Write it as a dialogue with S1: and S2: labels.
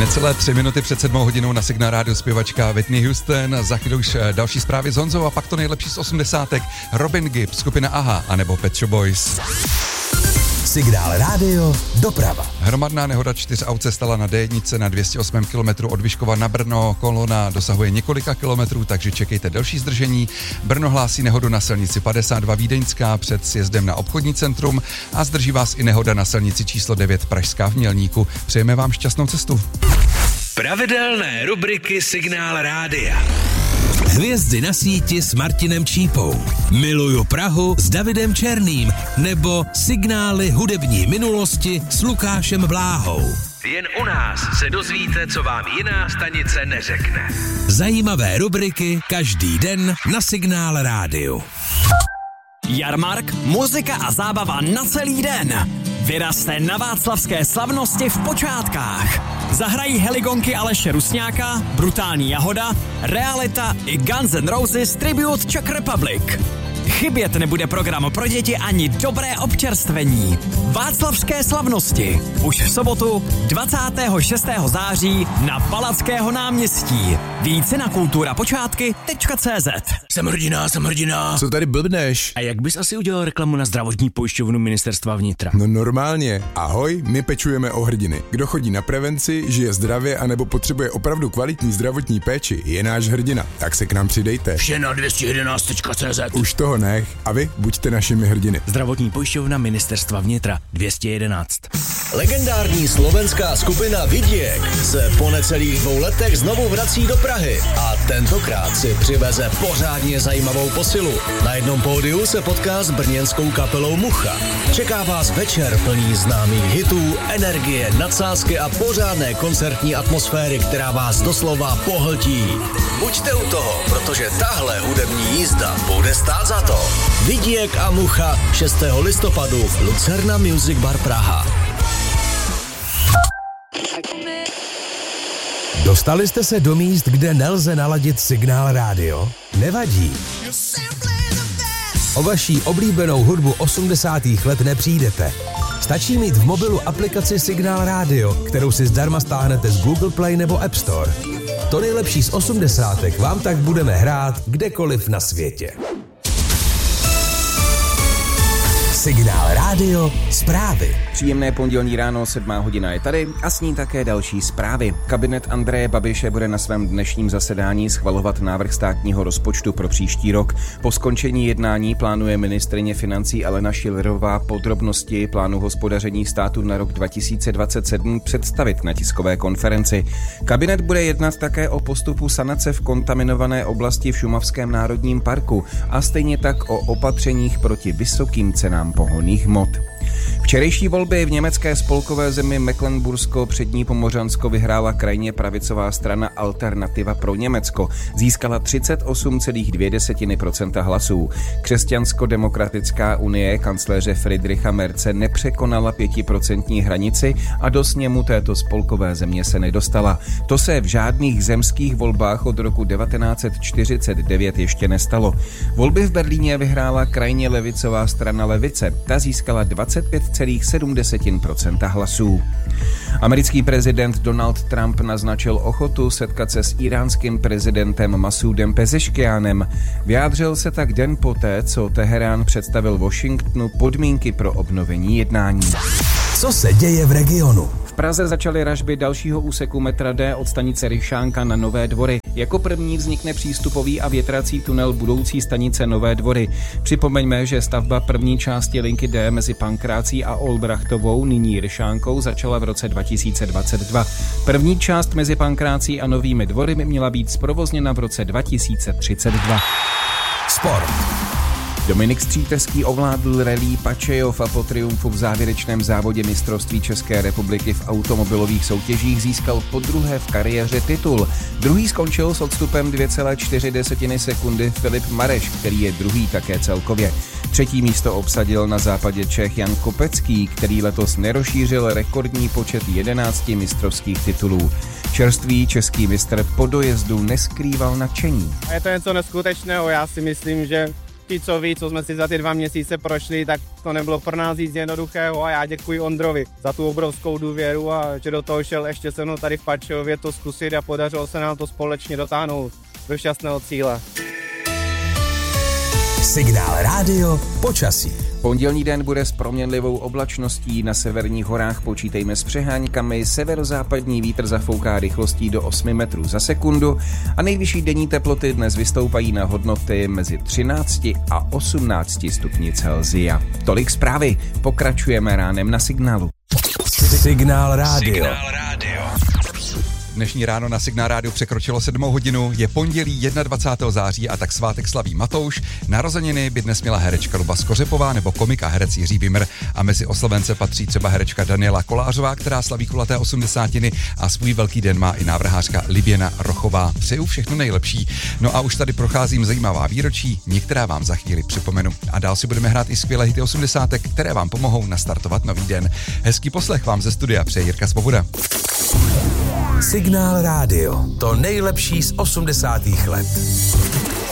S1: Necelé 3 minuty před 7 hodinou na Signál rádiu zpěvačka Whitney Houston, za chvíli už další zprávy s Honzou a pak to nejlepší z 80. Robin Gibb, skupina Aha anebo Pet Shop Boys.
S2: Signál rádio doprava.
S1: Hromadná nehoda 4 aut se stala na D1 na 208 km od Vyškova na Brno. Kolona dosahuje několika kilometrů, takže čekejte delší zdržení. Brno hlásí nehodu na silnici 52 Vídeňská před sjezdem na obchodní centrum a zdrží vás i nehoda na silnici číslo 9 Pražská v Mělníku. Přejeme vám šťastnou cestu.
S3: Pravidelné rubriky Signál rádia. Hvězdy na síti s Martinem Čípou. Miluju Prahu s Davidem Černým. Nebo signály hudební minulosti s Lukášem Bláhou. Jen u nás se dozvíte, co vám jiná stanice neřekne. Zajímavé rubriky každý den na Signál rádiu.
S4: Jarmark, muzika a zábava na celý den. Vyrazte na václavské slavnosti v Počátkách. Zahrají Heligonky Aleše Rusňáka, Brutální Jahoda, Realita i Guns N' Roses Tribute Czech Republic. Chybět nebude program pro děti ani dobré občerstvení. Václavské slavnosti. Už v sobotu 26. září na Palackého náměstí. Více na kulturapočátky.cz.
S3: Jsem hrdina.
S5: Co tady blbneš?
S3: A jak bys asi udělal reklamu na zdravotní pojišťovnu Ministerstva vnitra?
S5: No normálně. Ahoj, my pečujeme o hrdiny. Kdo chodí na prevenci, žije zdravě anebo potřebuje opravdu kvalitní zdravotní péči, je náš hrdina. Tak se k nám přidejte.
S3: Vše na 211.cz.
S5: Už toho nech a vy buďte našimi hrdiny.
S3: Zdravotní pojišťovna Ministerstva vnitra 211.
S2: Legendární slovenská skupina Vidiek se po necelých 2 letech znovu vrací do Prahy a tentokrát si přiveze pořádně zajímavou posilu. Na jednom pódiu se potká s brněnskou kapelou Mucha. Čeká vás večer plný známých hitů, energie, nadsázky a pořádné koncertní atmosféry, která vás doslova pohltí. Buďte u toho, protože tahle hudební jízda bude stát za to. Vidiek a Mucha 6. listopadu v Lucerna Music Bar Praha. Dostali jste se do míst, kde nelze naladit Signál rádio? Nevadí. O vaší oblíbenou hudbu 80. let nepřijdete. Stačí mít v mobilu aplikaci Signál rádio, kterou si zdarma stáhnete z Google Play nebo App Store. To nejlepší z 80. vám tak budeme hrát kdekoliv na světě. Signál rádio, zprávy.
S6: Příjemné pondělní ráno, 7 hodina je tady a s ní také další zprávy. Kabinet Andreje Babiše bude na svém dnešním zasedání schvalovat návrh státního rozpočtu pro příští rok. Po skončení jednání plánuje ministryně financí Alena Schillerová podrobnosti plánu hospodaření státu na rok 2027 představit na tiskové konferenci. Kabinet bude jednat také o postupu sanace v kontaminované oblasti v Šumavském národním parku a stejně tak o opatřeních proti vysokým cenám pohonných hmot. Včerejší volby v německé spolkové zemi Mecklenbursko přední Pomořansko vyhrála krajně pravicová strana Alternativa pro Německo. Získala 38,2% hlasů. Křesťansko-demokratická unie kancléře Friedricha Merze nepřekonala 5% hranici a do sněmu této spolkové země se nedostala. To se v žádných zemských volbách od roku 1949 ještě nestalo. Volby v Berlíně vyhrála krajně levicová strana Levice. Ta získala 25,7% hlasů. Americký prezident Donald Trump naznačil ochotu setkat se s iránským prezidentem Masudem Pezeškianem. Vyjádřil se tak den poté, co Teherán představil Washingtonu podmínky pro obnovení jednání.
S2: Co se děje v regionu?
S6: V Praze začaly ražby dalšího úseku metra D od stanice Ryšánka na Nové Dvory. Jako první vznikne přístupový a větrací tunel budoucí stanice Nové Dvory. Připomeňme, že stavba první části linky D mezi Pankrácí a Olbrachtovou, nyní Ryšánkou, začala v roce 2022. První část mezi Pankrácí a Novými Dvory měla být zprovozněna v roce 2032.
S2: Sport.
S6: Dominik Střítecký ovládl rallye Pačejov a po triumfu v závěrečném závodě mistrovství České republiky v automobilových soutěžích získal podruhé v kariéře titul. Druhý skončil s odstupem 2,4 sekundy Filip Mareš, který je druhý také celkově. Třetí místo obsadil na západě Čech Jan Kopecký, který letos nerozšířil rekordní počet 11 mistrovských titulů. Čerstvý český mistr po dojezdu neskrýval nadšení.
S7: Je to něco neskutečného, já si myslím, že ti, co ví, co jsme si za ty 2 měsíce prošli, tak to nebylo pro nás nic jednoduchého a já děkuji Ondrovi za tu obrovskou důvěru a že do toho šel ještě se mnou tady v Pačově to zkusit a podařilo se nám to společně dotáhnout do šťastného cíle.
S3: Signál rádio počasí.
S6: Pondělní den bude s proměnlivou oblačností, na severních horách počítejme s přeháňkami, severozápadní vítr zafouká rychlostí do 8 metrů za sekundu a nejvyšší denní teploty dnes vystoupají na hodnoty mezi 13 a 18 stupni Celsia. Tolik zprávy, pokračujeme ránem na Signálu.
S3: Signál rádio.
S1: Dnešní ráno na Signál rádiu překročilo 7 hodinu, je pondělí 21. září a tak svátek slaví Matouš. Narozeniny by dnes měla herečka Luba Skořepová nebo komik a herec Jiří Vimr a mezi oslavence patří třeba herečka Daniela Kolářová, která slaví kulaté 80. a svůj velký den má i návrhářka Liběna Rochová. Přeju všechno nejlepší. No a už tady procházím zajímavá výročí, některá vám za chvíli připomenu. A dál si budeme hrát i skvělé hity 80, které vám pomohou nastartovat nový den. Hezký poslech vám ze studia přeje Jirka Svoboda.
S3: Signál rádio. To nejlepší z 80. let.